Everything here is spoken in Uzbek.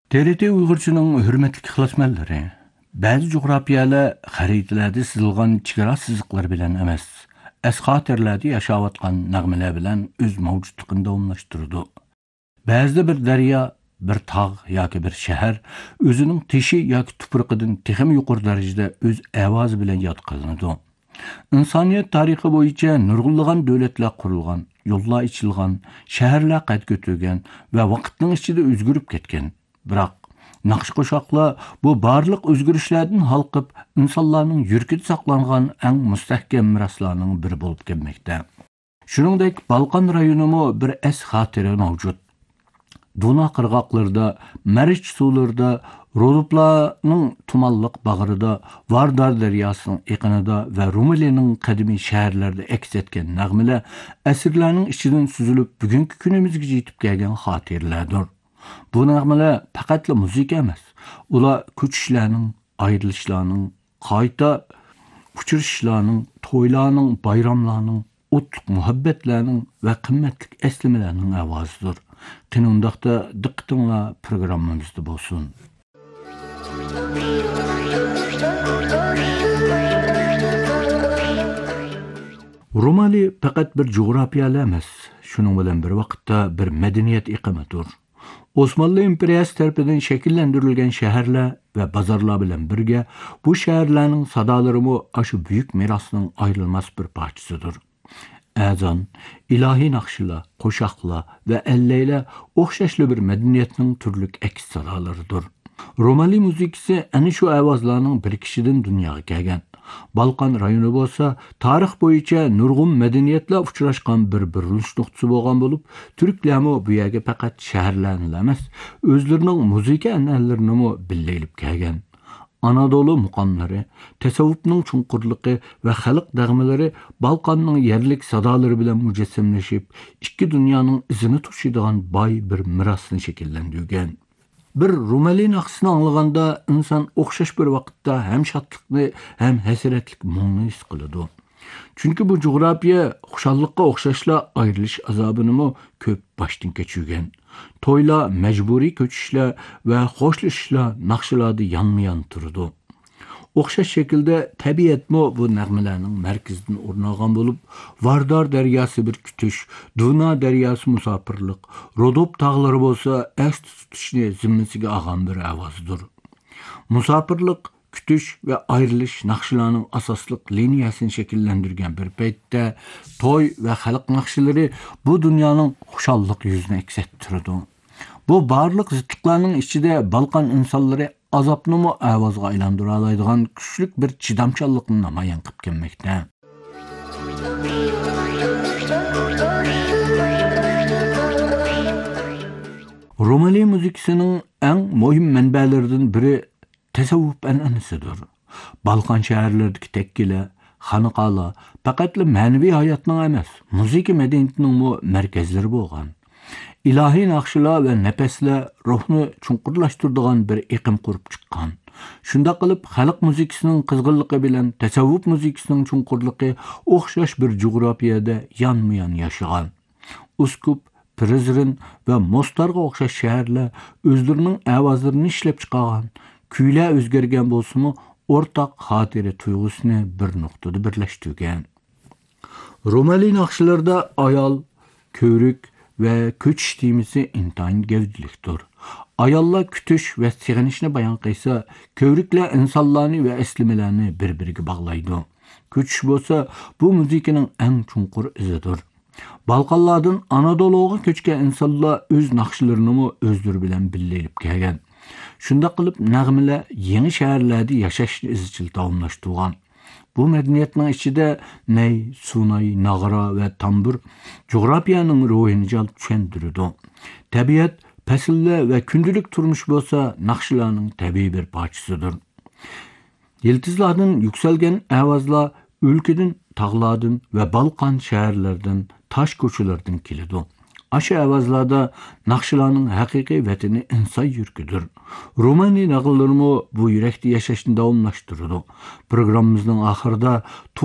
TRT Uyg'urchining hurmatli ixlosmandlari, ba'zi jo'g'rafiyalar xaritalarda chizilgan chegara chiziqlar bilan emas, xotirlarda yashayotgan nag'malar bilan o'z mavjudligini davomlashtirdi. Ba'zida bir daryo, bir tog' yoki bir shahar o'zining teshi yoki tuprog'idan texim yuqori darajada o'z ovozi bilan yod qilinadi. İnsaniyet tarixi bo'yicha nurg'unlagan davlatlar qurilgan, yo'llar ichilgan, shaharlar qad ko'targan va vaqtning ichida o'zgarib ketgan. Biroq naqsh qo'shoqlar bu barliq o'zgarishlardan halqib, insonlarning yuragida saqlangan eng mustahkam miroslarning biri bo'lib kelmoqda. Shuningdek, Balqon rayonimi bir xotira mavjud. Duna qirg'oqlarida, Mariç suvlarida, Rodoplarning tumanliq bag'rida, Vardar daryosining yaqinida va Rumeliyaning qadimiy shaharlarida aks etgan nag'malar asrlarning ichidan suzilib bugungi kunimizga yetib kelgan xotirlardir. Bu nag'malar faqat musiqa emas, ular ko'chishlarning, ayrilishlarning, qayta uchrashishlarning, to'ylarning, bayramlarning, o'tliq muhabbatlarning va qimmatli eslamalarning ovozidir. Qinundaqda diqqatinglar programmamizda bo'lsin. Rumeli faqat bir jo'g'rafiyalar emas, shuning bilan bir vaqtda bir madaniyat iqimidir. Osmanlı imperiyasi tarafidan shakllantirilgan shaharlar va bozorlar bilan birga bu shaharlarning sadolarimi shu buyuk merosning ayrilmas bir parchasidir. Azan, ilahi naqshlar, qo'shoqlar va allaylar o'xshashli bir madaniyatning turli aks sadolaridir. Rumeli musiqasi ana shu ovozlarning birikishidan dunyoga kelgan. Balqon rayoni bo'lsa, tarix bo'yicha nurg'un madaniyatlar uchrashgan bir burilish nuqtasi bo'lgan bo'lib, turklarmi bu yerga faqat shaharlarni emas, o'zlarining musiqa an'analarini birga olib kelgan. Anadolu muqamlari, tasavvufning chunqurligi va xalq dag'malari Balqonning yerlik sadolari bilan mujassamlashib, ikki dunyoning izini tushadigan boy bir mirosni shakllantirgan. Bir Rumeli naqshini anglaganda inson o'xshash bir vaqtda ham shodlikni, ham hasratlik muңni his qiladi. Chunki bu jo'g'rafiya xushalliqqa o'xshashla ayrilish azobini ko'p boshdan kechirgan. To'ylar, majburiy ko'chishlar va xo'shlashishlar naqshlarda yonma-yon turdi. O'xshash shaklda tabiatmi bu nag'malarning markazidan o'rin olgan bo'lib, Vardar daryosi bir kutish, Duna daryosi musofirlik, Rodop tog'lari bo'lsa aks tutishni zimmasiga olgan bir ovozdir. Musofirlik, kutish va ayrilish naqshlarning asosliq liniyasini shakllantirgan bir paytda to'y va xalq naqshlari bu dunyoning xushalliq yuzini aks ettirdi. Bu barliq zidliqlarning ichida Balqon insonlari azobnimi ovozga aylantira oladigan kuchli bir chidamchanlikni namoyon qilib kelmoqda. Rumeli musiqasining eng muhim manbalaridan biri tasavvuf an'anasidir. Balqon shaharlaridagi tekkilar, xonaqolar faqat ma'naviy hayotning emas, musiqa madaniyatining markazlari bo'lgan. İlahi naqshlar va nafaslar ruhni chunqurlashtiradigan bir iqim qurib chiqqan. Shunda qilib xalq musiqasining qizg'inligi bilan tasavvuf musiqasining chunqurligi o'xshash bir jo'g'rafiyada yonma-yon yashagan. Uskup, Prizren va Mostarga o'xshash shaharlar o'zlarining ovozlarini ishlab chiqargan. Kuylar o'zgargan bo'lsa-mu, o'rtaq xotira tuyg'usini bir nuqtada birlashtirgan. Rumeli naqshlarda ayol, ko'rik ve köçüş temisi intayin gevdiliktir. Ayollar kütüş ve sig'inishni bayon qilsa, ko'riklar insonlarni ve eslimelerini bir-biriga bağlaydı. Köçüş bo'lsa, bu musiqaning eng chunqur izidir. Balqonlardan Anadolu'ga ko'chgan insonlar o'z naqshlarini o'zlari bilan birga olib kelgan. Shunda qilib nag'malar yangi shaharlarda yashashni izchil davomlashtirgan. Bu madaniyatning ichida ney, sunay, nag'ra va tambur jo'g'rafiyaning ruhini jalb tushuntiradi. Tabiat, fasllar va kundalik turmush bo'lsa, naqshlarning tabiiy bir parchasidir. Yıldızlardan yükselgen ovozlar o'lkadan, tog'lardan va Balqon shaharlaridan, tosh ko'chalardan keladi. Aşı ovozlarda naqshlarning haqiqiy vatani inson yurkidir. Rumeli naqllarimi bu yurakda yashashni davomlashtiradi. Programmamizning oxirida